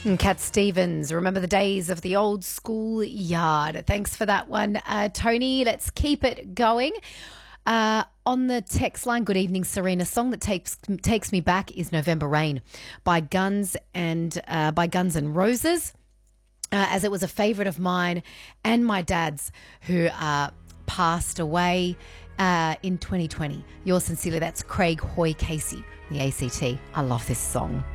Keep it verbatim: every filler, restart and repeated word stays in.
And Cat Stevens, remember the days of the old school yard. Thanks for that one, uh, Tony. Let's keep it going. Uh, on the text line, good evening, Serena. Song that takes takes me back is November Rain by Guns and uh, by Guns and Roses, uh, as it was a favourite of mine and my dad's, who uh, passed away uh, in twenty twenty. Yours sincerely, that's Craig Hoy Casey, the A C T. I love this song.